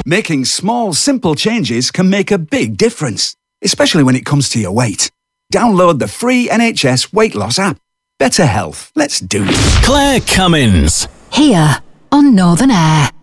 Making small, simple changes can make a big difference, especially when it comes to your weight. Download the free NHS weight loss app. Better health. Let's do it. Claire Cummins. Here on Northern Air.